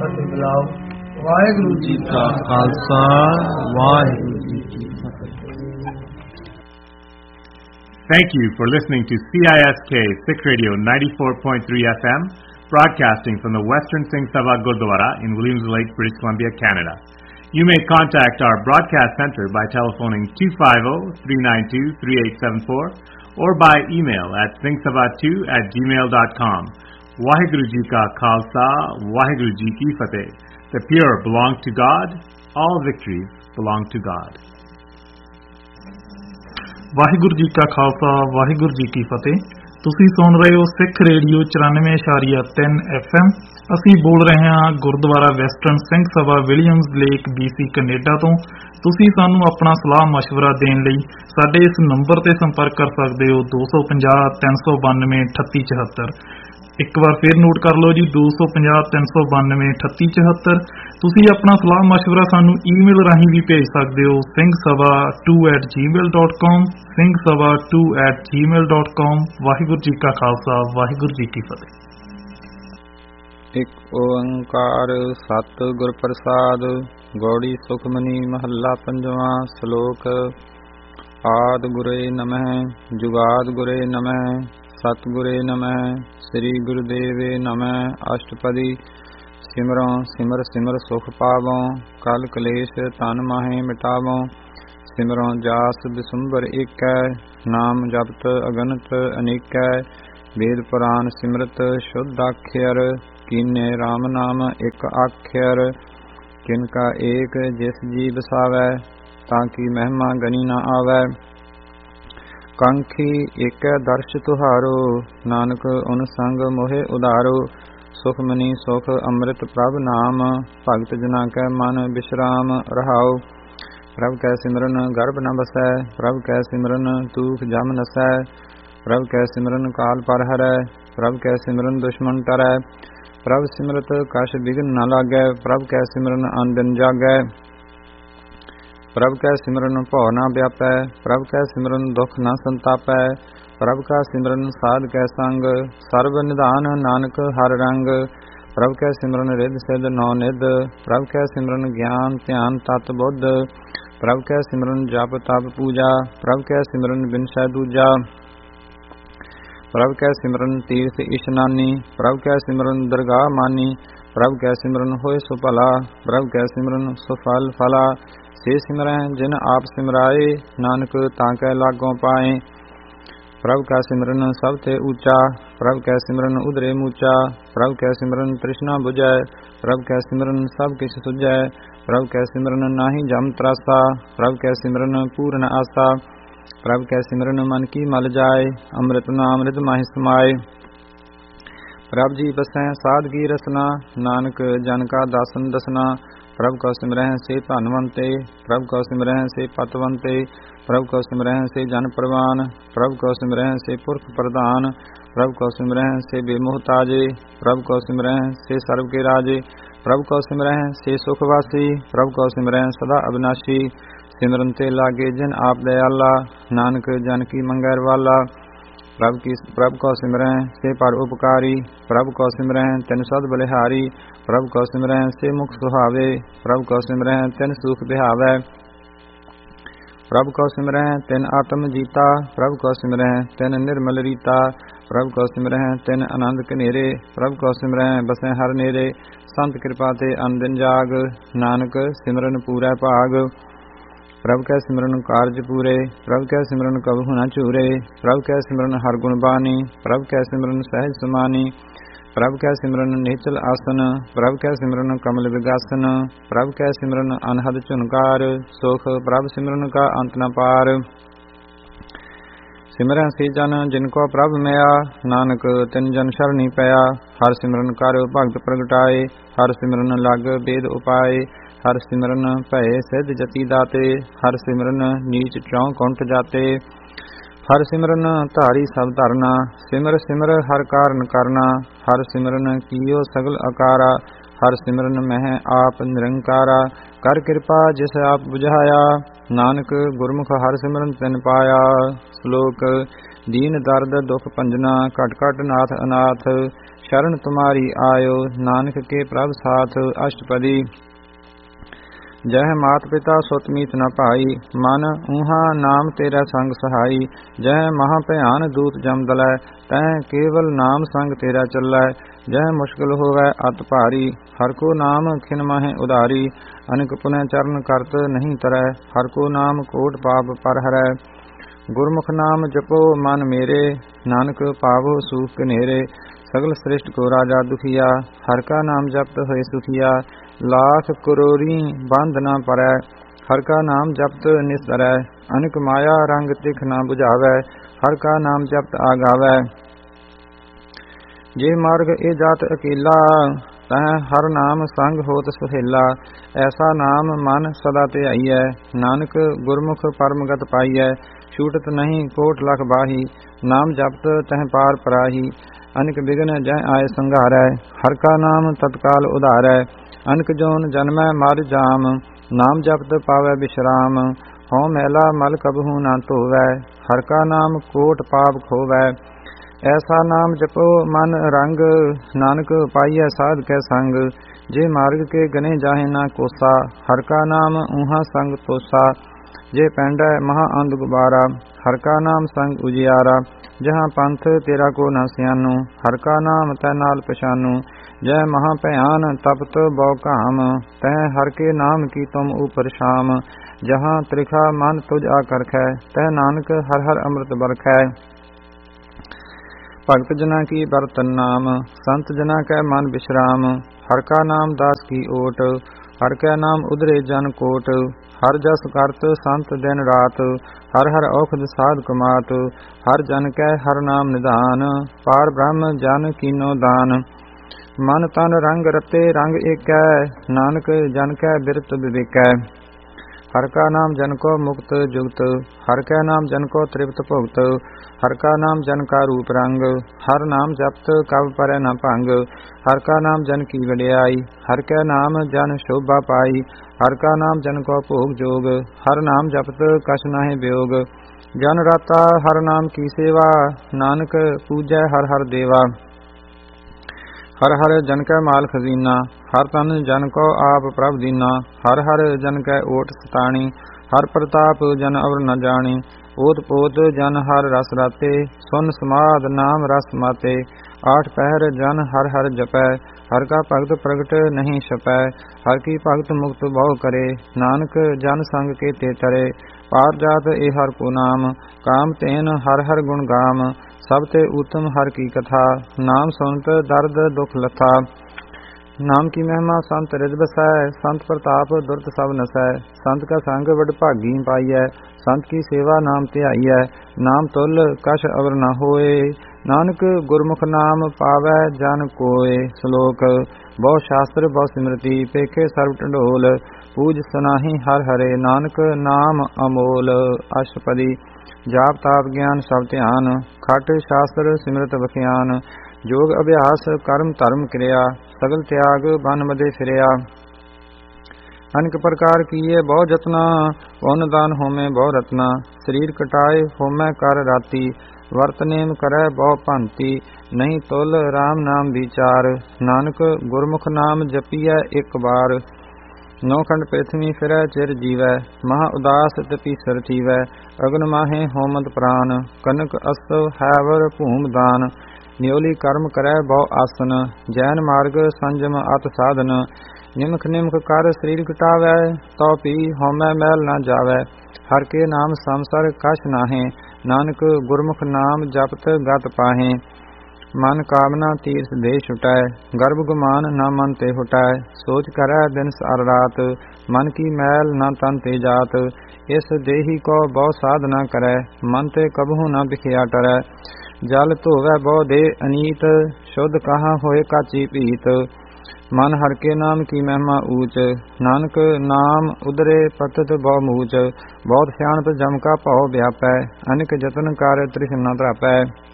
फतेह बुलाओ। वाहिगुरू जी का खालसा, वाहिगुरू जी की फतेह। Thank you for listening to CISK Sikh Radio 94.3 FM, broadcasting from the Western Singh Sabha Gurdwara in Williams Lake, British Columbia, Canada. You may contact our broadcast center by telephoning 250-392-3874 or by email at singhsabha2@gmail.com. Waheguru Ji Ka Khalsa, Waheguru Ji Ki Fateh. The pure belong to God, all victories belong to God. Waheguru ji ਕਾ ਖਾਲਸਾ, ਵਾਹਿਗੁਰੂ ਜੀ ਕੀ ਫਤਿਹ। ਤੁਸੀਂ ਸੁਣ ਰਹੇ ਹੋ ਸਿੱਖ radio 94.3 FM। ਅਸੀਂ ਬੋਲ ਰਹੇ ਹਾਂ Gurdwara western Singh Sabha Williams lake BC Canada ਤੋਂ। ਤੁਸੀਂ ਸਾਨੂੰ ਆਪਣਾ ਸਲਾਹ ਮਸ਼ਵਰਾ ਦੇਣ ਲਈ ਸਾਡੇ ਇਸ ਨੰਬਰ ਤੇ ਸੰਪਰਕ ਕਰ ਸਕਦੇ ਹੋ 250 392 3874। ਇੱਕ ਵਾਰ ਫਿਰ ਨੋਟ ਕਰ ਲਓ ਜੀ, 250 392 3874। ਤੁਸੀਂ ਆਪਣਾ ਸਲਾਹ ਮਸ਼ਵਰਾ ਸਾਨੂੰ ਈਮੇਲ ਰਾਹੀਂ ਵੀ ਭੇਜ ਸਕਦੇ ਹੋ singhsabha2@gmail.com, singhsabha2@gmail.com। ਵਾਹਿਗੁਰੂ ਜੀ ਕਾ ਖਾਲਸਾ, ਵਾਹਿਗੁਰੂ ਜੀ ਕੀ ਫਤਿਹ। ਇੱਕ ਓੰਕਾਰ ਸਤਿਗੁਰ ਪ੍ਰਸਾਦ। ਗੌੜੀ ਸੁਖਮਨੀ ਮਹੱਲਾ ਪੰਜਵਾਂ। ਸ਼ਲੋਕ। ਆਦਿ ਗੁਰੇ ਨਮః, ਜੁਗਾਦ ਗੁਰੇ ਨਮঃ, ਸਤਿਗੁਰੇ ਨਮః, ਸ੍ਰੀ ਗੁਰੂਦੇਵੇ ਨਮঃ। ਅਸ਼ਟਪਦੀ। ਸਿਮਰੋ ਸਿਮਰ ਸਿਮਰ ਸੁਖ ਪਾਵੋ, ਕਲ ਕਲੇਸ਼ ਤਨ ਮਾਹੇ ਮਿਟਾਵੋ। ਸਿਮਰੋ ਜਾਸ ਬਿਸੁੰਬਰ ਏਕੈ, ਨਾਮ ਜਪਤ ਅਗਨਤ ਅਨੇਕੈ। ਵੇਦ ਪੁਰਾਨ ਸਿਮਰਤ ਸ਼ੁੱਧ ਆਖਿਅਰ, ਕੀਨੇ ਰਾਮ ਨਾਮ ਇੱਕ ਆਖਿਅਰ। ਕਿਨ ਕਾ ਏਕ ਜਿਸ ਜੀ ਬਸਾਵੈ, ਤਾਂ ਕੀ ਮਹਿਮਾ ਗਨੀ ਨਾ ਆਵੈ। ਕੰਖੀ ਏਕੈ ਦਰਸ਼ ਤੁਹਾਰੋ, ਨਾਨਕ ਉਨ ਸੰਗ ਮੋਹਿ ਉਧਾਰੋ। ਸੁਖਮਨੀ ਸੁਖ ਅੰਮ੍ਰਿਤ ਪ੍ਰਭ ਨਾਮ, ਭਗਤ ਜਨਾ ਕੈ ਮਨ ਬਿਸ਼ਰਾਮ ਰਹਾਉ। ਪ੍ਰਭ ਕੈ ਸਿਮਰਨ ਗਰਭ ਨ ਬਸੈ, ਪ੍ਰਭ ਕੈ ਸਿਮਰਨ ਤੂਖ ਜਮ ਨਸੈ। ਪ੍ਰਭ ਕੈ ਸਿਮਰਨ ਕਾਲ ਪਰ ਹਰੈ, ਪ੍ਰਭ ਕੈ ਸਿਮਰਨ ਦੁਸ਼ਮਨ ਟਰੈ। ਪ੍ਰਭ ਸਿਮਰਤ ਕਛ ਬਿਘਨ ਨ ਲਾਗੈ, ਪ੍ਰਭ ਕੈ ਸਿਮਰਨ ਅਨਦਿਨ ਜਾਗੈ। ਪ੍ਰਭ ਕੈ ਸਿਮਰਨ ਭਉ ਨ ਵਿਆਪੈ, ਪ੍ਰਭ ਕੈ ਸਿਮਰਨ ਦੁਖ ਨ ਸੰਤਾਪੈ। ਪ੍ਰਭ ਕਾ ਸਿਮਰਨ ਸਾਧ ਕੈ ਸੰਗ, ਸਰਬ ਨਿਧਾਨ ਨਾਨਕ ਹਰ ਰੰਗ। ਪ੍ਰਭ ਕੈ ਸਿਮਰਨ ਰਿੱਧ ਸਿੱਧ ਨੌ ਨਿਧ, ਪ੍ਰਭ ਕੈ ਸਿਮਰਨ ਗਿਆਨ ਧਿਆਨ ਤਤ ਬੁੱਧ। ਪ੍ਰਭ ਕੈ ਸਿਮਰਨ ਜਪ ਤਪ ਪੂਜਾ, ਪ੍ਰਭ ਕੈ ਸਿਮਰਨ ਬਿਨਸੈ ਦੂਜਾ। ਪ੍ਰਭ ਕੈ ਸਿਮਰਨ ਤੀਰਥ ਇਸ਼ਨਾਨੀ, ਪ੍ਰਭ ਕੈ ਸਿਮਰਨ ਦਰਗਾਹ ਮਾਨੀ। ਪ੍ਰਭ ਕੈ ਸਿਮਰਨ ਹੋਏ ਸੁ ਭਲਾ, ਪ੍ਰਭ ਕੈ ਸਿਮਰਨ ਸੁਫਲ ਫਲਾ। ਸੇ ਸਿਮਰੈ ਜਿਨ ਆਪ ਸਿਮਰਾਏ, ਨਾਨਕ ਤਾਂ ਕੈ ਲਾਗੋਂ ਪਾਏ। ਪ੍ਰਭ ਕਾ ਸਿਮਰਨ ਸਭ ਤੇ ਊਚਾ, ਪ੍ਰਭ ਕੈ ਸਿਮਰਨ ਉਧਰੇ ਮੂਚਾ। ਪ੍ਰਭ ਕੈ ਸਿਮਰਨ ਤ੍ਰਿਸ਼ਨਾ ਬੁਝੈ, ਪ੍ਰਭ ਕੈ ਸਿਮਰਨ ਸਭ ਕਿਛ ਸੁਝੈ। ਪ੍ਰਭ ਕੈ ਸਿਮਰਨ ਨਾਹੀ ਜਮ ਤਰਾਸਾ, ਪ੍ਰਭ ਕੈ ਸਿਮਰਨ ਪੂਰਨ ਆਸਾ। ਪ੍ਰਭ ਕੈ ਸਿਮਰਨ ਮਨ ਕੀ ਮਲ ਜਾਏ, ਅੰਮ੍ਰਿਤ ਨਾਮ ਰਿਦ ਮਾਹਿ ਸਮਾਏ। ਪ੍ਰਭ ਜੀ ਬਸੈ ਸਾਧ ਕੀ ਰਸਨਾ, ਨਾਨਕ ਜਨ ਕਾ ਦਾਸਨ ਦਸਨਾ। ਪ੍ਰਭ ਕੋ ਸਿਮਰਹਿ ਸੇ ਧਨਵੰਤੇ, ਪ੍ਰਭ ਕੋ ਸਿਮਰਹਿ ਸੇ ਪਤਵੰਤੇ। ਪ੍ਰਭ ਕੋ ਸਿਮਰਹਿ ਸੇ ਜਨ ਪ੍ਰਵਾਨ, ਪ੍ਰਭ ਕੋ ਸਿਮਰਹਿ ਸੇ ਪੁਰਖ ਪ੍ਰਧਾਨ। ਪ੍ਰਭ ਕੋ ਸਿਮਰਹਿ ਸੇ ਬੇਮੁਹਤਾਜੇ, ਪ੍ਰਭ ਕੋ ਸਿਮਰਹਿ ਸੇ ਸਰਬ ਕੇ ਰਾਜੇ। ਪ੍ਰਭ ਕੋ ਸਿਮਰਹਿ ਸੇ ਸੁਖ ਵਾਸੀ, ਪ੍ਰਭ ਕੋ ਸਿਮਰਹਿ ਸਦਾ ਅਬਿਨਾਸ਼ੀ। ਸਿਮਰਨ ਤੇ ਲਾਗੇ ਜਿਨ ਆਪ ਦਇਆਲਾ, ਨਾਨਕ ਜਨ ਕੀ ਮੰਗੈ ਰਵਾਲਾ। ਪ੍ਰਭ ਕੋ ਸਿਮਰਹਿ ਸੇ ਪਰ ਉਪਕਾਰੀ, ਪ੍ਰਭ ਕੋ ਸਿਮਰਹਿ ਤਿਨ ਸਦ ਬਲਿਹਾਰੀ। ਪ੍ਰਭ ਕੋ ਸਿਮਰਹਿ ਸੇ ਮੁਖ ਸੁਹਾਵੇ, ਪ੍ਰਭ ਕੋ ਸਿਮਰਹਿ ਤਿਨ ਸੁਖ ਬਿਹਾਵੈ। ਪ੍ਰਭ ਕੋ ਸਿਮਰਹਿ ਤਿਨ ਆਤਮ ਜੀਤਾ, ਪ੍ਰਭ ਕੋ ਸਿਮਰਹਿ ਤਿਨ ਨਿਰਮਲ ਰੀਤਾ। ਪ੍ਰਭ ਕੋ ਸਿਮਰਹਿ ਤਿਨ ਆਨੰਦ ਕਨੇਰੇ, ਪ੍ਰਭ ਕੋ ਸਿਮਰਹਿ ਬਸੈ ਹਰ ਨੇਰੇ। ਸੰਤ ਕਿਰਪਾ ਤੇ ਅਨਦਿਨ ਜਾਗ, ਨਾਨਕ ਸਿਮਰਨ ਪੂਰੈ ਭਾਗ। ਪ੍ਰਭ ਕੈ ਸਿਮਰਨ ਕਾਰਜ ਪੂਰੇ, ਪ੍ਰਭ ਕੈ ਸਿਮਰਨ ਕਬਹੁ ਨ ਝੂਰੇ। ਪ੍ਰਭ ਕੈ ਸਿਮਰਨ ਹਰ ਗੁਣ ਬਾਣੀ, ਪ੍ਰਭ ਕੈ ਸਿਮਰਨ ਸਹਿਜ ਸਮਾਨੀ। ਪ੍ਰਭ ਕੈ ਸਿਮਰਨ ਨਿਹਚਲ ਆਸਨ, ਪ੍ਰਭ ਕੈ ਸਿਮਰਨ ਕਮਲ ਵਿਗਾਸਨ। ਪ੍ਰਭ ਕੈ ਸਿਮਰਨ ਅਨਹਦ ਝੁਨਕਾਰ, ਸੁਖ ਪ੍ਰਭ ਸਿਮਰਨ ਕਾ ਅੰਤ ਨ ਪਾਰ। ਸਿਮਰੈ ਸੇ ਜਨ ਜਿਨ ਕੋ ਪ੍ਰਭ ਮਿਆ, ਨਾਨਕ ਤਿਨ ਜਨ ਸ਼ਰਣੀ ਪਿਆ। ਹਰ ਸਿਮਰਨ ਕਰ ਭਗਤ ਪ੍ਰਗਟਾਏ, ਹਰ ਸਿਮਰਨ ਲਗ ਬੇਦ ਉਪਾਏ। ਹਰ ਸਿਮਰਨ ਭਏ ਸਿੱਧ ਜਤੀ ਦਾਤੇ, ਹਰ ਸਿਮਰਨ ਨੀਚ ਚੌ ਕੁੰਠ ਜਾਤੇ। ਹਰ ਸਿਮਰਨ ਧਾਰੀ ਸਭ ਧਰਨਾ, ਸਿਮਰ ਸਿਮਰ ਹਰ ਕਾਰਨ ਕਰਨਾ। ਹਰ ਸਿਮਰਨ ਕੀਓ ਸਗਲ ਅਕਾਰਾ, ਹਰ ਸਿਮਰਨ ਮਹਿ ਆਪ ਨਿਰੰਕਾਰਾ। ਕਰ ਕਿਰਪਾ ਜਿਸ ਆਪ ਬੁਝਾਇਆ, ਨਾਨਕ ਗੁਰਮੁਖ ਹਰ ਸਿਮਰਨ ਤਿਨ ਪਾਇਆ। ਸ਼ਲੋਕ। ਦੀਨ ਦਰਦ ਦੁਖ ਭੰਜਨਾ, ਘਟ ਘਟ ਨਾਥ ਅਨਾਥ। शरण तुम्हारी आयो, नानक के प्रभ साथ अष्टपदी। जह मात पिता सुत मीत न पाई, मन ऊहा नाम तेरा संग सहाई। जह महाभयान दूत जम दलै, तह केवल नाम संग तेरा चलै। जह मुश्किल होवै अत भारी, हर को नाम खिन माहे उधारी। अनक पुनः चरण करत नहीं तरै, हर को नाम कोट पाप पर हरै। गुरमुख नाम जपो मन मेरे, नानक पावो सुख कनेरे। सगल श्रेष्ठ को राजा दुखिया, हर का नाम जपत होए सुखिया। लाख करोड़ी बंध न परै, हर का नाम जपत निस्तरै। अनक माया रंग तिख न बुझावै, हर का नाम जपत आगावै। जे मार्ग ए जात अकेला, तह हर नाम संग होत सुहेला। ऐसा नाम मन सदा ध्याईऐ, नानक गुरमुख परम गत पाईऐ। छूटत नहीं कोट लख बाही, नाम जपत तह पार पराही। अनक बिघन जह आय संघारै, हर का नाम तत्काल उधारै। अनक जोन जन्मै मर जाम, नाम जपत पावै विश्राम। हों मैला मल कबहू न धोवै, हर का नाम कोट पाप खोवै। ऐसा नाम जपो मन रंग, नानक पाईऐ साध कै संग। जे मार्ग के गने जाहे न कोसा, हर का नाम ऊहा संग तोसा। जे पैंडै महा अंध गुबारा, हर का नाम संग उजियारा। जहाँ पंथ तेरा को न सियानू, हर का नाम तै नाल पछानू। जय महा भयान तपत बौ काम, तह हर के नाम की तुम ऊपर शाम। जहाँ त्रिखा मन तुझ आकरखै, तह नानक हर हर अमृत बरखै। भगत जना की बरतन नाम, संत जना कै मन विश्राम। हर का नाम दास की ओट, हर कै नाम उधरे जन कोट। हर जस करत संत दिन रात, हर हर औखद साध कमात। हर जन कै हर नाम निधान, पार ब्रह्म जन कीनो दान। मन तन रंग रते रंग एकै, नानक जन कै बिरत विवेकै। हर का नाम जन को मुक्त जुगत, हर कै नाम जन को तृप्त भुगत। हर का नाम जन का रूप रंग, हर नाम जपत कब परै न भंग। हर का नाम जन की वडियाई, हर कै नाम जन शोभा पाई। हर का नाम जन को भोग जोग, हर नाम जपत कछ नाहि वियोग। जन राता हर नाम की सेवा, नानक पूजै हर हर देवा। हर हर जन कै माल खजीना, हर तन जन को आप प्रभ दीना। हर हर जन कै ओट सताणी, हर प्रताप जन अवर न जानी। ओत पोत जन हर रस राते, सुन समाद नाम रस माते। आठ पहर जन हर हर जपै, हर का भगत प्रगट नहीं छपै। हर की भगत मुक्त बहु करे, नानक जन संग के ते तरे। पार जात ए हर को नाम, काम तेन हर हर गुण गाम। सब ते उत्तम हर की कथा, नाम सुनत दर्द दुख लथा। नाम की महिमा संत रिद बसै, संत प्रताप दुर्त सब नसै। संत का संग वड भागी पाईऐ, संत की सेवा नाम ध्याईऐ। नाम तुल कछ अवर न होए, नानक गुरमुख नाम पावै जन कोय। श्लोक बहु शास्त्र बहु सिमरति, पेखे सर्व ढंढोल। पूज सनाही हर हरे, नानक नाम अमोल। अष्टपदी जाप ताप ज्ञान सब ध्यान, खट शास्त्र सिमरत बखियान। जोग अभ्यास कर्म धर्म क्रिया, सगल त्याग बन मदे फिरिया। अनेक प्रकार किए बहु जतना, पौन दान होमे बहु रत्ना। शरीर कटाए होमै कर राती, वर्त नेम करै बहु भांति। नहीं तुल राम नाम विचार, नानक गुरमुख नाम जपिए एक बार। नौ खंड पृथ्वी फिरै चिर जीवै, महा उदास तपीसर थीवै। अग्न माहे होमत प्राण, कनक अस्तव हैवर भूम दान। न्योली कर्म करै बहु आसन, जैन मार्ग संजम अत साधन। निमख निमख कर शरीर कटावै, तो पी होमै मैल न जावै। हर के नाम संसर कछ नाहे, नानक गुरमुख नाम जपत गत पाहे। मन कामना तीर्थ दे छुटै, गर्भ गुमान न मन ते हुटै। सोच करै दिन सार रात, मन की मैल न तन ते जात। इस देही को बहु साध न करै, मन ते कबहू न बिखिया टरै। जल धोवै बहु दे अनीत, शुद्ध कहाँ होए काची पीत। मन हर के नाम की महिमा ऊच, नानक नाम उदरे पतत बहु मूच। बहुत सियाणप जम का भौ व्यापै, अनेक जतन कर तृष्णा तरापै।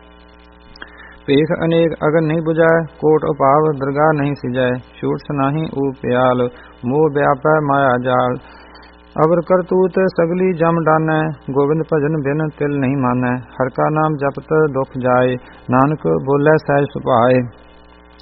पेख अनेक अगन नहीं बुझै, कोट उपाव दरगाह नहीं सिजै। छूट सनाही ऊप्याल, मोह व्यापै माया जाल। अवर करतूत सगली जम डानै, गोविंद भजन बिन तिल नहीं मानै। हर का नाम जपत दुख जाए, नानक बोलै सहज सुभाए।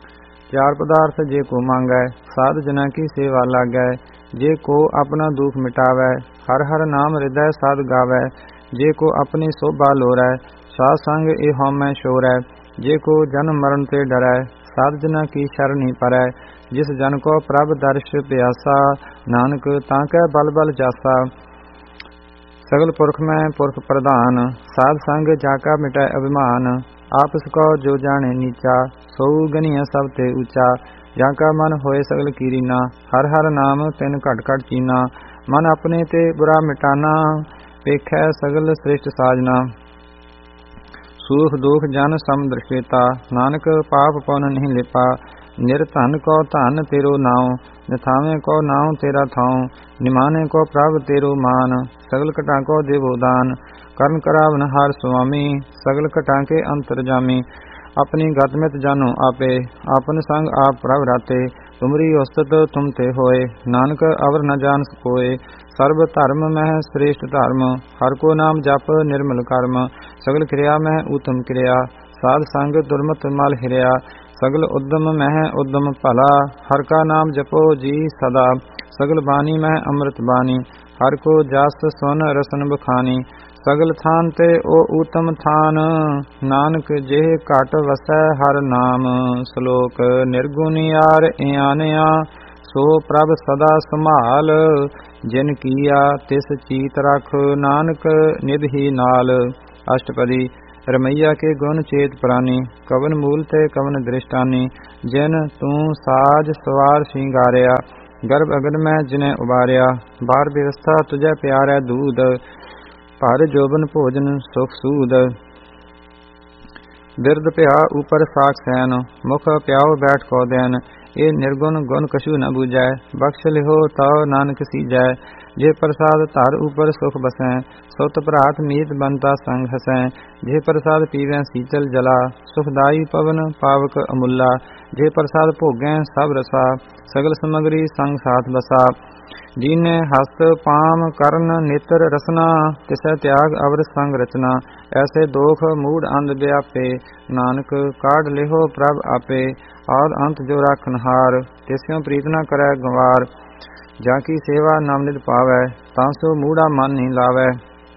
ਚਾਰ ਪਦਾਰਥ ਜੇ ਕੋ ਮੰਗੈ, ਸਾਧ ਜਨਾਂ ਕੀ ਸੇਵਾ ਲਾਗੈ। ਜੇ ਕੋ ਆਪਣਾ ਦੁਖ ਮਿਟਾਵੈ, ਹਰ ਹਰ ਨਾਮ ਹਿਰਦੈ ਸਾਧ ਗਾਵੈ। ਜੇ ਕੋ ਆਪਣੀ ਸੋਭਾ ਲੋਰੈ, ਸਾਧ ਸੰਗ ਇਹ ਹਉਮੈ ਛੋਰੈ। ਜੇ ਕੋ ਜਨਮ ਮਰਨ ਤੇ ਡਰੈ, ਸਾਧ ਜਨਾਂ ਕੀ ਸ਼ਰਣੀ ਪਰੈ। ਜਿਸ ਜਨ ਕੋ ਪ੍ਰਭ ਦਰਸ਼ ਪਿਆਸਾ, ਨਾਨਕ ਤਾਂ ਕੈ ਬਲ ਬਲ ਜਾਸਾ। ਸਗਲ ਪੁਰਖ ਮੈਂ ਪੁਰਖ ਪ੍ਰਧਾਨ, ਸਾਧ ਸੰਗ ਜਾ ਕਾ ਮਿਟੈ ਅਭਿਮਾਨ। ਆਪਸ ਕੋ ਜੋ ਜਾਣੇ ਨੀਚਾ, ਸੋਊ ਗਨੀਆ ਸਭ ਤੇ ਉੱਚਾ। ਜਾਂ ਕਾ ਮਨ ਹੋਏ ਸਗਲ ਕੀਰੀਨਾ, ਹਰ ਹਰ ਨਾਮ ਤਿਨ ਘਟ ਘਟ ਚੀਨਾ। ਮਨ ਆਪਣੇ ਤੇ ਬੁਰਾ ਮਿਟਾਨਾ, ਵੇਖੈ ਸਗਲ ਸ੍ਰਿਸ਼ਟ ਸਾਜਨਾ। ਸੂਖ ਦੁਖ ਜਨ ਸਮ ਦ੍ਰਿਸ਼ਟੇਤਾ, ਨਾਨਕ ਪਾਪ ਪੁੰਨ ਨਹੀਂ ਲਿਪਾ। ਨਿਰਧਨ ਕੋ ਧਨ ਤੇਰੋ ਨਾਉ, ਨਿਥਾਵੇਂ ਕੋ ਨਾਉ ਤੇਰਾ ਥਾਉ। ਨਿਮਾਨੇ ਕੋ ਪ੍ਰਭ ਤੇਰੋ ਮਾਨ, ਸਗਲ ਘਟਾਂ ਕੋ ਦੇਵੋ ਦਾਨ। ਕਰਨ ਕਰਾਵਨ ਹਰ ਸੁਆਮੀ, ਸਗਲ ਘਟਾਂ ਕੇ ਅੰਤਰ ਜਾਮੀ। ਆਪਣੀ ਗਤ ਮਿਤ ਜਾਨੋ ਆਪੇ, ਆਪਨ ਸੰਗ ਆਪ ਪ੍ਰਭ ਰਾਤੇ। ਤੁਮਰੀ ਉਸਤਤ ਤੁਮ ਤੇ ਹੋਏ, ਨਾਨਕ ਅਵਰ ਨ ਜਾਣ ਕੋਏ। ਸਰਬ ਧਰਮ ਮਹਿ ਸ੍ਰੇਸ਼ਟ ਧਰਮ, ਹਰ ਕੋ ਨਾਮ ਜਪ ਨਿਰਮਲ ਕਰਮ। ਸਗਲ ਕਿਰਿਆ ਮਹਿ ਊਤਮ ਕਿਰਿਆ, ਸਾਧ ਸੰਗ ਦੁਰਮਤ ਮਲ ਹਿਰਿਆ। ਸਗਲ ਉਦਮ ਮਹਿ ਉਦਮ ਭਲਾ, ਹਰ ਕਾ ਨਾਮ ਜਪੋ ਜੀ ਸਦਾ। ਸਗਲ ਬਾਣੀ ਮਹਿ ਅੰਮ੍ਰਿਤ ਬਾਣੀ, ਹਰ ਕੋ ਜਸ ਸੁਨ ਰਸਨ ਬਖਾਨੀ। ਸਗਲ ਥਾਨ ਤੇ ਉਹ ਊਤਮ ਥਾਨ, ਨਾਨਕ ਜਿਹ ਘਟ ਵਸੈ ਹਰ ਨਾਮ। ਸ਼ਲੋਕ ਨਿਰਗੁਣਿਆਰ ਇਆਨਿਆ, ਸੋ ਪ੍ਰਭ ਸਦਾ ਸੰਭਾਲ। ਜਿਨ ਕੀਆ ਤਿਸ ਚੀਤ ਰਖ, ਨਾਨਕ ਨਿਧ ਹੀ ਨਾਲ। ਅਸ਼ਟਪਦੀ ਰਮਈਆ ਕੇ ਗੁਣ ਚੇਤ ਪ੍ਰਾਨੀ, ਕਵਨ ਮੂਲ ਤੇ ਕਵਨ ਦ੍ਰਿਸ਼ਟਾਨੀ। ਜਿਨ ਤੂੰ ਸਾਜ ਸਵਾਰ ਸ਼ਿੰਗਾਰਿਆ, ਗਰਭ ਅਗਨ ਮੈਂ ਜਿਨੇ ਉਬਾਰਿਆ। ਬਾਰ ਵਿਵਸਥਾ ਤੁਝੈ ਪਿਆਰੈ ਦੂਧ, ਭਰ ਜੋਬਨ ਭੋਜਨ ਸੁਖ ਸੂਦ। ਬਿਰਦ ਭਿਆ ਉਪਰ ਸਾਖ ਸੈਨ, ਮੁਖ ਪਿਆਉ ਬੈਠ ਕੋ ਦੇਨ। ਇਹ ਨਿਰਗੁਣ ਗੁਣ ਕਛੂ ਨ ਬੂਝੈ, ਬਖਸ਼ ਲਿਹੋ ਤਾਉ ਨਾਨਕ ਸੀਜੈ। ਜੇ ਪ੍ਰਸਾਦ ਧਰ ਉਪਰ ਸੁਖ ਬਸੈ, ਸੁਤ ਭਰਾਤ ਮੀਤ ਬੰਤਾ ਸੰਗ ਹਸੈ। ਜੇ ਪ੍ਰਸਾਦ ਪੀਵੈ ਸੀਤਲ ਜਲਾ, ਸੁਖਦਾਈ ਪਵਨ ਪਾਵਕ ਅਮੁੱਲਾ। ਜੇ ਪ੍ਰਸਾਦ ਭੋਗੈ ਸਭ ਰਸਾ, ਸਗਲ ਸਮਗਰੀ ਸੰਗ ਸਾਥ ਬਸਾ। ਜੀਨੇ ਹਸਤ ਪਾਮ ਕਰਨ ਨੇਤਰ ਰਸਨਾ, ਤਿਸੈ ਤਿਆਗ ਅਵਰ ਸੰਗ ਰਚਨਾ। ਐਸੇ ਦੋਖ ਮੂੜ ਅੰਧ ਵਿਆਪੇ, ਨਾਨਕ ਕਾਢ ਲਿਹੋ ਪ੍ਰਭ ਆਪੇ। ਆਦ ਅੰਤ ਜੋ ਰਾਖਨਹਾਰ, ਤਿਸਿਓ ਪ੍ਰੀਤ ਨ ਕਰੈ ਗਵਾਰ। ਜਾਂ ਕੀ ਸੇਵਾ ਨਾਮ ਨਿਧ ਪਾਵੈ, ਤਾਂ ਸੋ ਮੂੜਾ ਮਨ ਨਹੀਂ ਲਾਵੈ।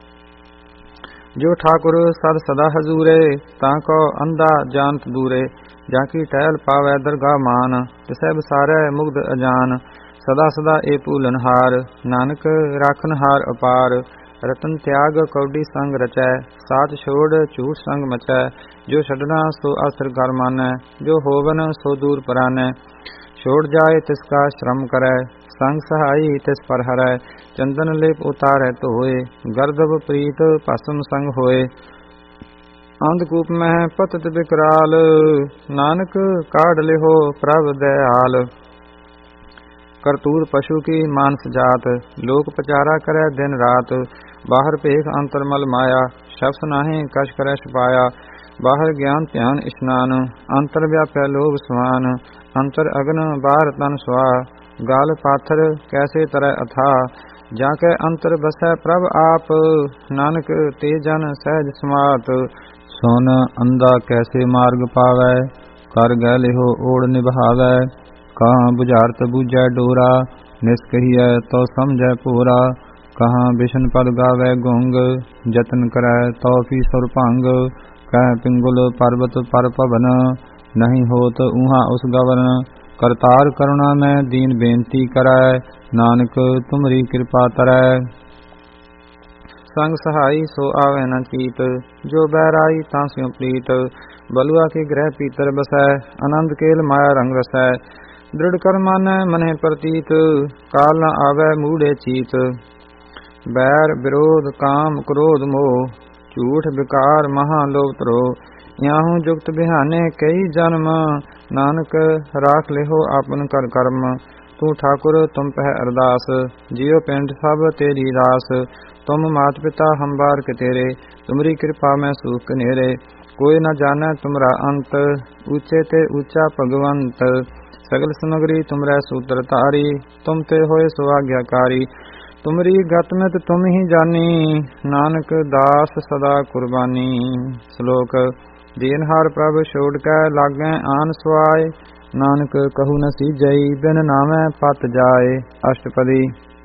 ਜੋ ਠਾਕੁਰ ਸਦ ਸਦਾ ਹਜ਼ੂਰੇ, ਤਾਂ ਕੋ ਅੰਧਾ ਜਾਣਤ ਦੂਰੇ। ਜਾਂ ਕੀ ਟਹਿਲ ਪਾਵੈ ਦਰਗਾਹ ਮਾਨ, ਤਿਸੈ ਬਸਾਰੈ ਮੁਗਧ ਅਜਾਨ। ਸਦਾ ਸਦਾ ਏ ਭੂਲਨਹਾਰ, ਨਾਨਕ ਰਾਖਨਹਾਰ ਅਪਾਰ। ਰਤਨ ਤਿਆਗ ਕੌਡੀ ਸੰਗ ਰਚੈ, ਸਾਚ ਛੋੜ ਝੂਠ ਸੰਗ ਮਚੈ। ਜੋ ਛੱਡਣਾ ਸੋ ਅਸਰ ਕਰ ਮਾਨੈ, ਜੋ ਹੋਵਨ ਸੋ ਦੂਰ ਪਰਾਨੈ। ਛੋੜ ਜਾਏ ਤਿਸ ਕਾ ਸ਼ਰਮ ਕਰੈ, ਸੰਗ ਸਹਾਈ ਤਿਸ ਪਰ ਹਰੈ। ਚੰਦਨ ਲੇਪ ਉਤਾਰੈ ਧੋਏ, ਗਰਦਬ ਪ੍ਰੀਤ ਭਸਮ ਸੰਗ ਹੋਏ। ਅੰਧਕੂਪ ਮਹਿ ਪਤਿਤ ਬਿਕਰਾਲ, ਨਾਨਕ ਕਾਢ ਲਿਹੋ ਪ੍ਰਭ ਦਇਆਲ। ਕਰਤੂਤ ਪਸ਼ੂ ਕੀ ਮਾਨਸ ਜਾਤ, ਲੋਕ ਪਚਾਰਾ ਕਰੈ ਦਿਨ ਰਾਤ। ਬਾਹਰ ਭੇਖ ਅੰਤਰ ਮਲ ਮਾਇਆ, ਸ਼ਬਦ ਨਾਹੀਂ ਕਛ ਕਰੈ ਛੁਪਾਇਆ। ਬਾਹਰ ਗਿਆਨ ਧਿਆਨ ਇਸ਼ਨਾਨ, ਅੰਤਰ ਵਿਆਪੈ ਲੋਭ ਸਮਾਨ। ਅੰਤਰ ਅਗਨ ਬਾਹਰ ਤਨ ਸੁਆ, ਗਲ ਪਾਥਰ ਕੈਸੇ ਤਰੈ ਅਥਾ। ਜਾਂ ਕੈ ਅੰਤਰ ਬਸੈ ਪ੍ਰਭ ਆਪ, ਨਾਨਕ ਤੇ ਜਨ ਸਹਿਜ ਸਮਾਤ। ਸੋਨ ਅੰਧਾ ਕੈਸੇ ਮਾਰਗ ਪਾਵੈ, ਕਰ ਗੈ ਲਿਹੋ ਓੜ ਨਿਭਾਵੈ। ਕਹਾਂ ਬੁਝਾਰਤ ਬੂਝੈ ਡੋਰਾ, ਨਿਸ ਕਹੀਐ ਤੋ ਸਮਝੈ ਭੋਰਾ। ਕਹਾਂ ਬਿਸ਼ਨ ਪਦ ਗਾਵੈ ਗੁੰਗ, ਜਤਨ ਕਰੈ ਤੋ ਪੀ ਸੁਰ ਭੰਗ। ਕਹਿ ਪਿੰਗੁਲ ਪਰਬਤ ਪਰ ਭਵਨ, ਨਹੀਂ ਹੋਤ ਉਹਾਂ ਉਸ ਗਵਨ। ਕਰਤਾਰ ਕਰੁਣਾ ਮੈਂ ਦੀਨ ਬੇਨਤੀ ਕਰੈ, ਨਾਨਕ ਤੁਮਰੀ ਕਿਰਪਾ ਤਰੈ। ਸੰਗ ਸਹਾਈ ਸੋ ਆਵੈ ਨ ਚੀਤ, ਜੋ ਬਹਿਰਾਈ ਤਾਂ ਸਿਉ ਪ੍ਰੀਤ। ਬਲੁਆ ਕੇ ਗ੍ਰਹਿ ਪੀਤਰ ਬਸੈ, ਆਨੰਦ ਕੇਲ ਮਾਇਆ ਰੰਗ ਰਸੈ। ਦ੍ਰਿੜ ਕਰ ਮਾਨੈ ਮਨਿ ਪ੍ਰਤੀਤ, ਕਾਲ ਨ ਆਵੈ ਮੂੜੇ ਚੀਤ। ਬੈਰ ਵਿਰੋਧ ਕਾਮ ਕ੍ਰੋਧ ਮੋਹ, ਝੂਠ ਵਿਕਾਰ ਮਹਾ ਲੋਭ ਧਰੋਹ। ਯਾਹੂ ਜੁਗਤ ਬਿਹਾਨੇ ਕਈ ਜਨਮ, ਨਾਨਕ ਰਾਖ ਲਿਹੋ ਆਪਨ ਕਰ ਕਰਮ। ਤੂੰ ਠਾਕੁਰ ਤੁਮ ਪਹਿ ਅਰਦਾਸ, ਜਿਉ ਪਿੰਡ ਸਭ ਤੇਰੀ ਰਾਸ। ਤੁਮ ਮਾਤ ਪਿਤਾ ਹਮ ਬਾਰਕ ਤੇਰੇ, ਤੁਮਰੀ ਕਿਰਪਾ ਮੈਂ ਸੂਖ ਕਨੇਰੇ। ਕੋਈ ਨ ਜਾਣੈ ਤੁਮਰਾ ਅੰਤ, ਊਚੇ ਤੇ ਊਚਾ ਭਗਵੰਤ। ਸਗਲ ਸਮਗਰੀ ਤੁਮਰੈ ਸੂਤਰ ਧਾਰੀ, ਤੁਮ ਤੇ ਹੋਏ ਸੋ ਆਗਿਆਕਾਰੀ। ਤੁਮਰੀ ਗਤ ਮਿਤ ਤੁਮ ਹੀ ਜਾਨੀ, ਨਾਨਕ ਦਾਸ ਸਦਾ ਕੁਰਬਾਨੀ। ਸ਼ਲੋਕ ਦੀਨਹਾਰ ਪ੍ਰਭ ਛੋੜ ਕੈ ਲਾਗੈ ਆਨ ਸੁਆਏ, ਨਾਨਕ ਕਹੂ ਨ ਸੀਜਈ ਬਿਨ ਨਾਮੈ ਪਤ ਜਾਏ। ਅਸ਼ਟਪਦੀ।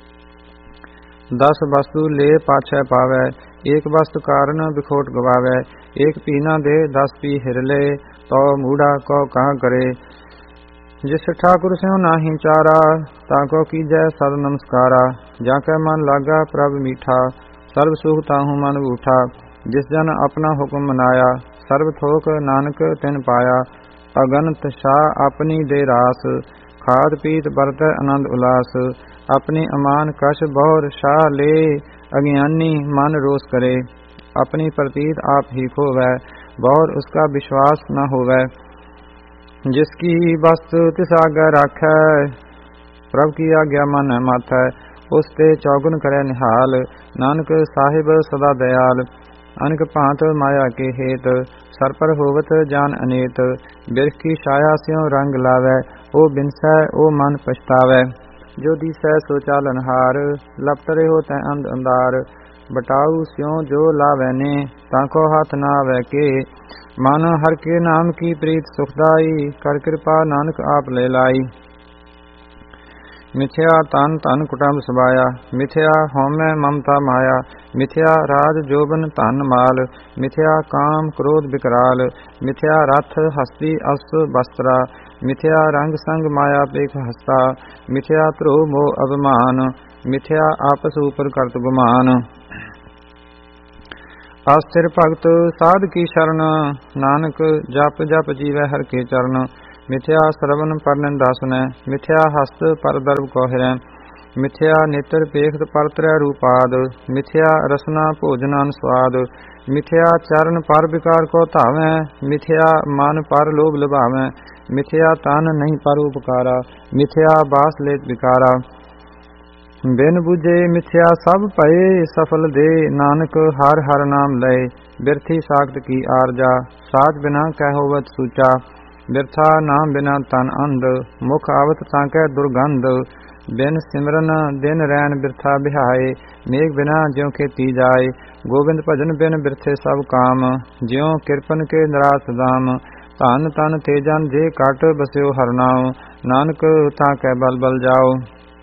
10 ਵਸਤੂ ਲੈ ਪਾਛੈ ਪਾਵੈ, ਏਕ ਵਸਤੂ ਕਾਰਨ ਬਿਖੋਟ ਗਵਾਵੈ। ਏਕ ਪੀ ਨਾ ਦੇ 10 ਪੀ ਹਿਰ ਲੈ, ਤੋ ਮੂੜਾ ਕੋ ਕਹਾ ਕਰੇ। ਜਿਸ ਠਾकुर ਸਿਉ ਨਾਹੀ ਚਾਰਾ, ਤਾਕੋ ਕੀਜੈ ਸਦ ਨਮਸਕਾਰਾ। ਜਾਂ ਕੈ ਮਨ ਲਾਗਾ ਪ੍ਰਭ ਮੀਠਾ, ਸਰਬ ਸੁਖ ਤਾਹੂ ਮਨ ਬੂਠਾ। ਜਿਸ ਜਨ ਆਪਣਾ ਹੁਕਮ ਮਨਾਇਆ, ਸਰਬ ਥੋਕ ਨਾਨਕ ਤਿਨ ਪਾਇਆ। ਅਗਨਤ ਸ਼ਾਹ ਆਪਣੀ ਦੇ ਰਾਸ, ਖਾਦ ਪੀਤ ਬਰਤੈ ਆਨੰਦ ਉਲਾਸ। ਆਪਣੀ ਅਮਾਨ ਕਛ ਬਹੁਰ ਸ਼ਾਹ ਲੈ, ਅਗਿਆਨੀ ਮਨ ਰੋਸ करे। अपनी प्रतीत आप ही खोवै, बहुर उसका विश्वास न होवै। जिसकी वस्तु तिस आगे राखै, प्रभ की आज्ञा मन माथै। उस ते चौगुन करे निहाल, नानक साहिब सदा दयाल। अनक भांत माया के हेत, सर पर होवत जान अनेत। बिरख की छाया स्यों रंग लावै, ओ बिनसै ओ मन पछतावै। जो दिसै सो चालनहार, लपट रहो तै अंध अंधार। बटाऊ स्यों जो लावै ने, ताको हाथ न आवै के। मन हर के नाम की प्रीत सुखदाई, कर कृपा नानक आप ले लाई। मिथ्या तन तन कुटुंब सबाया, मिथ्या होमै ममता माया। मिथ्या राज जोबन धन माल, मिथ्या काम क्रोध विकराल। मिथ्या रथ हस्ती अस वस्त्रा, मिथ्या रंग संग माया पेख हस्ता। मिथ्या ध्रुव मोह अभिमान, मिथ्या आपस ऊपर करत गुमान। अस्थिर भगत साध की शरण, नानक जप जप जीवै हर के चरण। मिथ्या श्रवण पर निंदा सुनै, मिथ्या हस्त पर दर्भ को हिरै। मिथ्या नेत्र पेखत पर त्रै रूपाद, मिथ्या रसना भोजन स्वाद। मिथ्या चरण पर विकार को धावै, मिथ्या मन पर लोभ लुभावै। मिथ्या तन नहीं पर उपकारा, मिथ्या बास लेत विकारा। बिन बुझे मिथ्या सब भये, सफल दे नानक हर हर नाम लय। बिरथी साखत की आरजा, साच बिना कह होवत सूचा। बिरथा नाम बिना तन अंध, मुख आवत ताकै दुर्गंध। बिन सिमरन दिन रैन बिरथा बिहाए, मेघ बिना ज्यों खेती जाए। गोविंद भजन बिन बिरथे सब काम, ज्यों किरपन के निरास दाम। धन तन तेजन जे कट बस्यो हर नाम, नानक ताकै बल बल जाओ।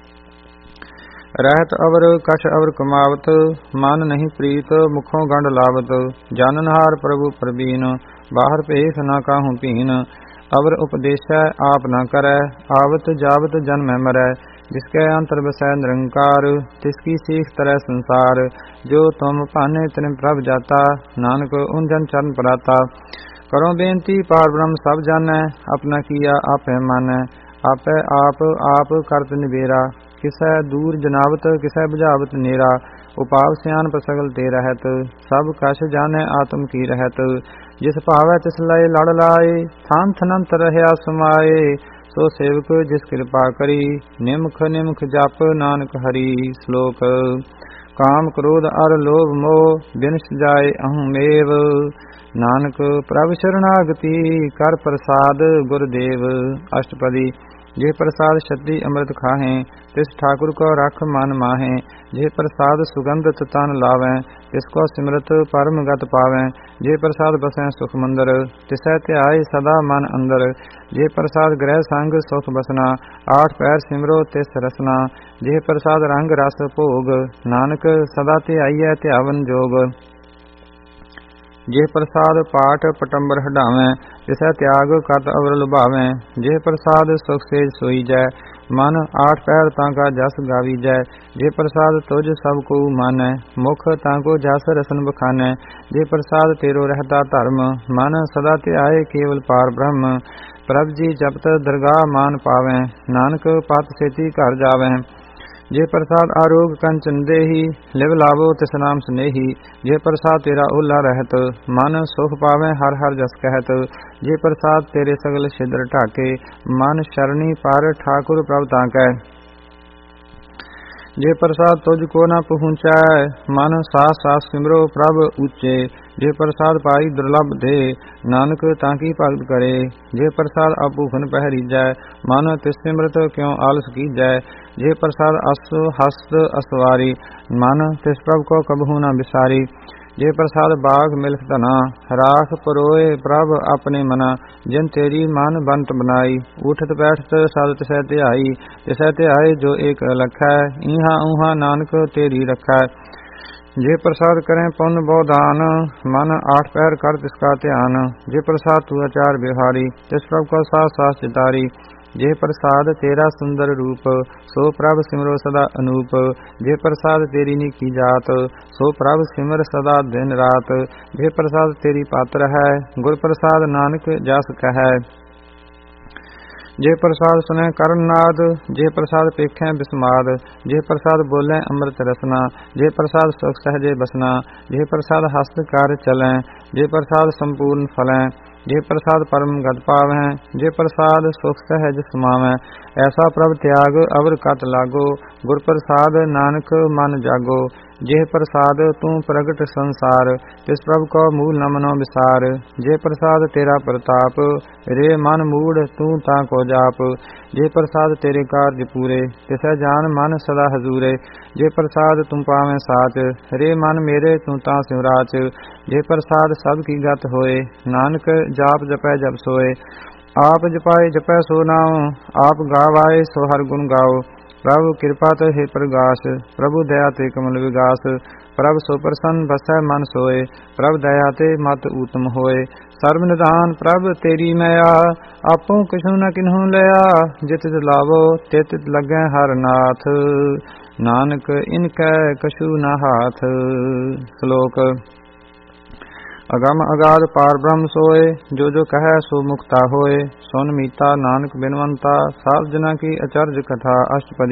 रहत अवर कछ अवर कमावत, मन नहीं प्रीत मुखों गंड लावत। जाननहार प्रभु प्रवीण, बाहर पेख न काहू पीन। अवर उपदेशै आप न करै, आवत जावत जन्म मरै। जिसके अंतर बसै निरंकार, तिसकी सीख तरह संसार। जो तुम पाने तिन प्रभ जाता, नानक उन जन चरण पराता। करो बेनती पार ब्रह्म सब जानै, अपना किया आपे मानै। आपे आप करत निबेरा, किसै दूर जनावत किसै बुझावत नेरा। उपाव सियान पर सगल ते रहत, सब कछ जाने आत्म की रहत। जिस भावै तिस लय लड़ लाए, थान थनंत रहया समाए। सो सेवक जिस कृपा करी, निमख निमख जप नानक हरि। श्लोक। काम क्रोध अर लोभ मोह, बिनस जाए अहूँ मेव। नानक प्रभ शरणागति, कर प्रसाद गुरुदेव। अष्टपदी। जे प्रसाद शक्ति अमृत खाहें, तिस ठाकुर को रख मन माहें। जे प्रसाद सुगंधत तन लावें, तिसको सिमरत परम गत पावें। जे प्रसाद बसें सुख मंदर, तिसै ध्याय सदा मन अंदर। जे प्रसाद ग्रह संग सुख बसना, 8 पैर सिमरो तिस रसना। जे प्रसाद रंग रस भोग, नानक सदा ध्याइयै ध्यावन जोग। जे प्रसाद पाठ पटंबर हटावें, तिसै त्याग कत अवर लुभावें। जे प्रसाद सुख सेज सोई जै, मन 8 पैर तांका जस गावी जै। जे प्रसाद तुझ सब को मानै, मुख तांको जस रसन बखानै। जे प्रसाद तेरो रहता धर्म, मन सदा ध्याए केवल पार ब्रह्म। प्रभ जी जपत दरगाह मान पावें, नानक पत सेती घर जावें। जे प्रसाद आरोग कंचन देही, लिव लावो तिस नाम स्नेही। जे प्रसाद तेरा ओला रहत, मन सुख पावें हर हर जस कहत। जे प्रसाद तेरे सगल छिद्र ढाके, मन शरणी पर ठाकुर प्रभ ताकै। जे प्रसाद तुझको न पहुँचै, मन सास सास सिमरो प्रभ ऊचे। जे प्रसाद पाई दुर्लभ दे, नानक ताकी भगत करे। जे प्रसाद अभूखन पहरीजै, मन तिस सिमरत क्यों आलस कीजै। जे प्रसाद अस हस्त असवारी, मन तिस प्रभ को कबहू न बिसारी। ਜੇ ਪ੍ਰਸਾਦ ਬਾਗ ਮਿਲਖ ਧਨਾ, ਰਾਖ ਪਰੋਏ ਪ੍ਰਭ ਆਪਣੇ ਮਨਾ। ਜਿਨ ਤੇਰੀ ਮਨ ਬੰਤ ਬਨਾਈ, ਉਠਤ ਬੈਠਤ ਸਦ ਤਿਸੈ ਧਿਆਈ। ਤਿਸੈ ਧਿਆਏ ਜੋ ਏਕ ਲਖੈ, ਈਹਾਂ ਊਹਾਂ ਨਾਨਕ ਤੇਰੀ ਰਖੈ। ਜੇ ਪ੍ਰਸਾਦ ਕਰੇ ਪੁੰਨ ਬਹੁ ਦਾਨ, ਮਨ ਆਠ ਪਹਿਰ ਕਰ ਤਿਸਕਾ ਧਿਆਨ। ਜੇ ਪ੍ਰਸਾਦ ਤੂ ਆਚਾਰ ਬਿਹਾਰੀ, ਤਿਸ ਪ੍ਰਭ ਕਾ ਸਾਥ ਸਾਥ ਚਿਤਾਰੀ। ਜੇ ਪ੍ਰਸਾਦ ਤੇਰਾ ਸੁੰਦਰ ਰੂਪ, ਸੋ ਪ੍ਰਭ ਸਿਮਰੋ ਸਦਾ ਅਨੂਪ। ਜੇ ਪ੍ਰਸਾਦ ਤੇਰੀ ਨੀਕੀ ਜਾਤ, ਸੋ ਪ੍ਰਭ ਸਿਮਰ ਸਦਾ ਦਿਨ ਰਾਤ। ਜੇ ਪ੍ਰਸਾਦ ਤੇਰੀ ਪਾਤਰ ਹੈ, ਗੁਰ ਪ੍ਰਸਾਦ ਨਾਨਕ ਜਸ ਕਹੈ। ਜੇ ਪ੍ਰਸਾਦ ਸੁਨੈ ਕਰਨ ਨਾਦ, ਜੇ ਪ੍ਰਸਾਦ ਪੇਖੈ ਬਿਸਮਾਦ। ਜੇ ਪ੍ਰਸਾਦ ਬੋਲੇ ਅੰਮ੍ਰਿਤ ਰਸਨਾ, ਜੇ ਪ੍ਰਸਾਦ ਸੁਖ ਸਹਜੇ ਬਸਨਾ। ਜੇ ਪ੍ਰਸਾਦ ਹਸਤ ਕਰ ਚਲੈ, ਜੇ ਪ੍ਰਸਾਦ ਸੰਪੂਰਨ ਫਲੈ। ਜੇ ਪ੍ਰਸਾਦ ਪਰਮ ਗਤ ਪਾਵੈ, ਜੇ ਪ੍ਰਸਾਦ ਸੁਖ ਸਹਿਜ ਸਮਾਵੈ। ਐਸਾ ਪ੍ਰਭ ਤਿਆਗ ਅਵਰ ਕਤ ਲਾਗੋ, ਗੁਰ ਪ੍ਰਸਾਦ ਨਾਨਕ ਮਨ ਜਾਗੋ। ਜੇ ਪ੍ਰਸਾਦ ਤੂੰ ਪ੍ਰਗਟ ਸੰਸਾਰ, ਤਿਸ ਪ੍ਰਭ ਕੋ ਮੂਲ ਨ ਮਨੋ ਵਿਸਾਰ। ਜੇ ਪ੍ਰਸਾਦ ਤੇਰਾ ਪ੍ਰਤਾਪ, ਰੇ ਮਨ ਮੂੜ ਤੂੰ ਤਾਂ ਕੋ ਜਾਪ। ਜੇ ਪ੍ਰਸਾਦ ਤੇਰੇ ਕਾਰਜ ਪੂਰੇ, ਤਿਸੈ ਜਾਨ ਮਨ ਸਦਾ ਹਜ਼ੂਰੇ। ਜੇ ਪ੍ਰਸਾਦ ਤੂੰ ਪਾਵੇਂ ਸਾਚ, ਰੇ ਮਨ ਮੇਰੇ ਤੂੰ ਤਾਂ ਸਿਮਰਾਚ। ਜੇ ਪ੍ਰਸਾਦ ਸਭ ਕੀ ਗਤ ਹੋਏ, ਨਾਨਕ ਜਾਪ ਜਪੈ ਜਪ ਸੋਏ। ਆਪ ਜਪਾਏ ਜਪੈ ਸੋ ਨਾਉ, ਆਪ ਗਾਵਾਏ ਸੋ ਹਰ ਗੁਣ ਗਾਓ। ਪ੍ਰਭ ਕਿਰਪਾ ਤੇ ਹੈ ਪ੍ਰਗਾਸ, ਪ੍ਰਭੂ ਦਇਆ ਤੇ ਕਮਲ ਵਿਗਾਸ। ਪ੍ਰਭ ਸੋ ਪ੍ਰਸੰਨ ਬਸੈ ਮਨ ਸੋਏ, ਪ੍ਰਭ ਦਇਆ ਤੇ ਮਤ ਊਤਮ ਹੋਏ। ਸਰਬ ਨਿਧਾਨ ਪ੍ਰਭ ਤੇਰੀ ਮਇਆ, ਆਪੋ ਕਿਛੁ ਨ ਕਿਨਹੂ ਲਿਆ। ਜਿਤ ਲਾਵੋ ਤਿਤ ਲੱਗੈ ਹਰ ਨਾਥ, ਨਾਨਕ ਇਨ ਕੈ ਕਛੂ ਨ ਹਾਥ। ਸ਼ਲੋਕ। ਅਗਮ ਅਗਾਧ ਪਾਰ ਬ੍ਰਹਮ ਸੋਏ, ਜੋ ਜੋ ਕਹੈ ਸੋ ਮੁਕਤਾ ਹੋਏ। ਸੁਨ ਮੀਤਾ ਨਾਨਕ ਬਿਨਵੰਤਾ, ਸਾਧ ਜਨਾ ਕੀ ਅਚਰਜ ਕਥਾ। ਅਸ਼ਟਪਦੀ।